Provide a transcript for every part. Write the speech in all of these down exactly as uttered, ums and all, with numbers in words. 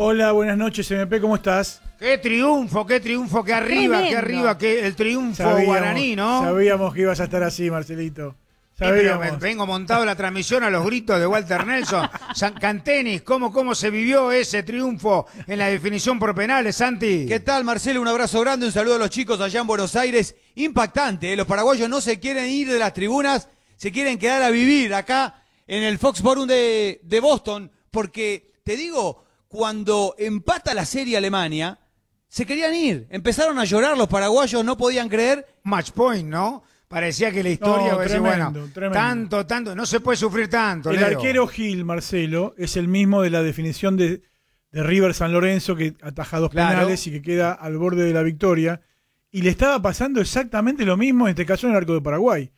Hola, buenas noches, M P, ¿cómo estás? ¡Qué triunfo, qué triunfo, qué arriba, Tremendo. qué arriba, qué el triunfo Sabíamos, guaraní, ¿no? Sabíamos que ibas a estar así, Marcelito. Sí, pero Sabíamos. me- vengo montado en la transmisión a los gritos de Walter Nelson. San Cantenis, ¿cómo, ¿cómo se vivió ese triunfo en la definición por penales, Santi? ¿Qué tal, Marcelo? Un abrazo grande, un saludo a los chicos allá en Buenos Aires. Impactante, ¿eh? Los paraguayos no se quieren ir de las tribunas, se quieren quedar a vivir acá en el Foxborough de, de Boston, porque, te digo, cuando empata la serie Alemania, se querían ir. Empezaron a llorar los paraguayos, no podían creer. Match point, ¿no? Parecía que la historia, No, va a decir, tremendo, bueno, tremendo. tanto, tanto, no se puede sufrir tanto, El Leo. arquero Gil, Marcelo, es el mismo de la definición de, de River San Lorenzo, que ataja dos Claro. penales y que queda al borde de la victoria. Y le estaba pasando exactamente lo mismo, en este caso en el arco de Paraguay.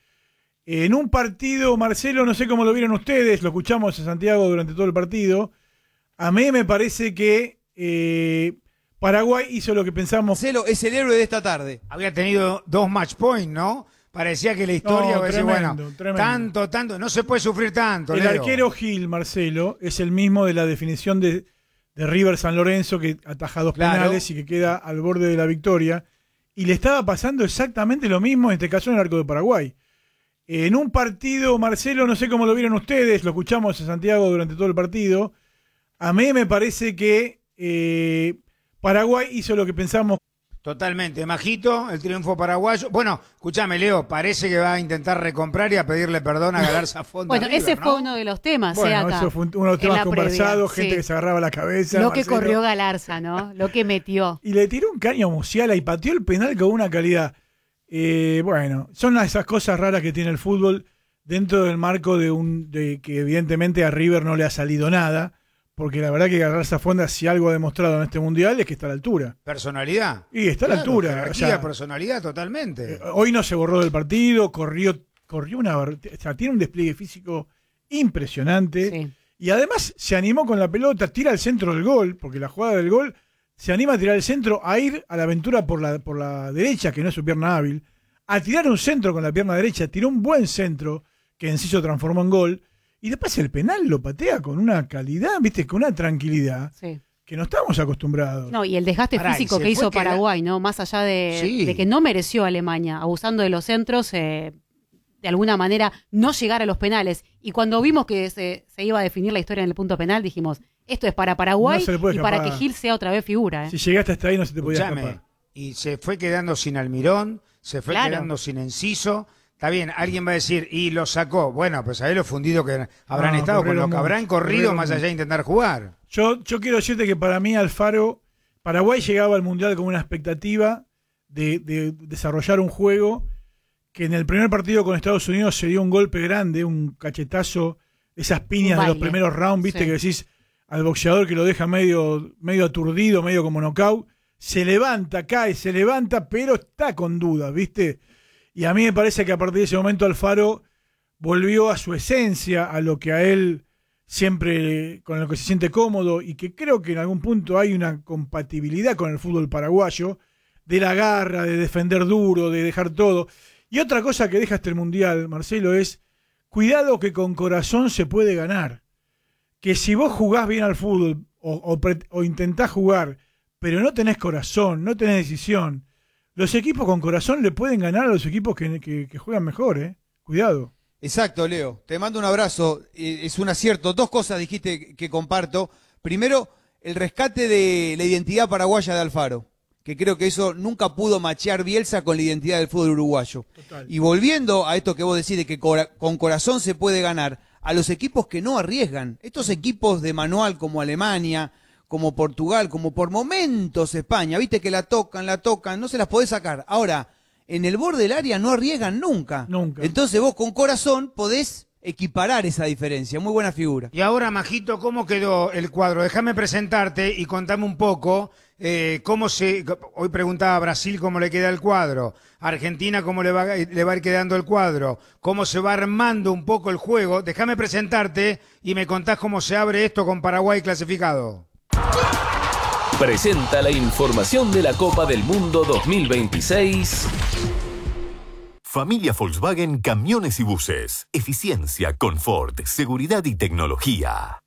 En un partido, Marcelo, no sé cómo lo vieron ustedes, lo escuchamos a Santiago durante todo el partido. A mí me parece que eh, Paraguay hizo lo que pensamos. Marcelo es el héroe de esta tarde. Había tenido dos match point, ¿no? Parecía que la historia, No, va a decir, tremendo, bueno, tremendo. tanto, tanto, no se puede sufrir tanto, El Leo. arquero Gil, Marcelo, es el mismo de la definición de, de River San Lorenzo, que ataja dos Claro. penales y que queda al borde de la victoria. Y le estaba pasando exactamente lo mismo, en este caso en el arco de Paraguay. En un partido, Marcelo, no sé cómo lo vieron ustedes, lo escuchamos a Santiago durante todo el partido. A mí me parece que eh, Paraguay hizo lo que pensamos. Totalmente, Majito, el triunfo paraguayo. Bueno, escúchame, Leo, parece que va a intentar recomprar y a pedirle perdón a Galarza Fonda. Bueno, River, ese ¿no? fue uno de los temas, ¿eh? Bueno, Acá, eso fue un- uno de los en temas la previa, conversados, gente sí. que se agarraba la cabeza. Lo que Marcelo. corrió Galarza, ¿no? Lo que metió. Y le tiró un caño a Musiala y pateó el penal con una calidad. Eh, bueno, son esas cosas raras que tiene el fútbol dentro del marco de un de que evidentemente a River no le ha salido nada, porque la verdad que Galarza Fonda, si algo ha demostrado en este mundial, es que está a la altura. Personalidad. Y está a la Claro, altura. jerarquía, O sea, personalidad, totalmente. eh, hoy no se borró del partido, corrió, corrió una, bar- o sea, tiene un despliegue físico impresionante. Sí. Y además se animó con la pelota, tira al centro del gol, porque la jugada del gol se anima a tirar el centro, a ir a la aventura por la, por la derecha, que no es su pierna hábil, a tirar un centro con la pierna derecha, tiró un buen centro, que Enciso transformó en gol, y después el penal lo patea con una calidad, viste, con una tranquilidad, Sí. que no estamos acostumbrados. No, y el desgaste Pará, y físico se que fue hizo queda- Paraguay, ¿no? Más allá de, Sí. de que no mereció Alemania, abusando de los centros, eh, de alguna manera no llegar a los penales. Y cuando vimos que se, se iba a definir la historia en el punto penal, dijimos, esto es para Paraguay No se le puede y para que escapar. Gil sea otra vez figura. ¿eh? Si llegaste hasta ahí no se te podía Escuchame, escapar. y se fue quedando sin Almirón, se fue Claro. quedando sin Enciso. Está bien, alguien va a decir, y lo sacó. Bueno, pues a ver lo fundido que habrán No, estado, con corrieron lo que habrán mucho, corrido corrieron más allá mucho. de intentar jugar. Yo, yo quiero decirte que para mí Alfaro, Paraguay llegaba al Mundial con una expectativa de, de desarrollar un juego que en el primer partido con Estados Unidos se dio un golpe grande, un cachetazo, esas piñas Un de los baile. primeros rounds, viste, Sí. que decís al boxeador que lo deja medio, medio aturdido, medio como knockout, se levanta, cae, se levanta, pero está con dudas, viste. Y a mí me parece que a partir de ese momento Alfaro volvió a su esencia, a lo que a él siempre, con lo que se siente cómodo, y que creo que en algún punto hay una compatibilidad con el fútbol paraguayo, de la garra, de defender duro, de dejar todo. Y otra cosa que deja este Mundial, Marcelo, es cuidado que con corazón se puede ganar. Que si vos jugás bien al fútbol o, o, pre- o intentás jugar, pero no tenés corazón, no tenés decisión, los equipos con corazón le pueden ganar a los equipos que, que, que juegan mejor, ¿eh? Cuidado. Exacto, Leo. Te mando un abrazo. Eh, Es un acierto. Dos cosas dijiste que- que comparto. Primero, el rescate de la identidad paraguaya de Alfaro, que creo que eso nunca pudo machear Bielsa con la identidad del fútbol uruguayo. Total. Y volviendo a esto que vos decís de que cora- con corazón se puede ganar, a los equipos que no arriesgan. Estos equipos de manual como Alemania, como Portugal, como por momentos España, viste que la tocan, la tocan, no se las podés sacar. Ahora, en el borde del área no arriesgan nunca. Nunca. Entonces vos con corazón podés equiparar esa diferencia. Muy buena figura. Y ahora, Majito, ¿cómo quedó el cuadro? Déjame presentarte y contame un poco eh, cómo se... Hoy preguntaba a Brasil cómo le queda el cuadro, a Argentina cómo le va, le va a ir quedando el cuadro, cómo se va armando un poco el juego. Déjame presentarte y me contás cómo se abre esto con Paraguay clasificado. Presenta la información de la Copa del Mundo dos mil veintiséis. Familia Volkswagen Camiones y Buses. Eficiencia, confort, seguridad y tecnología.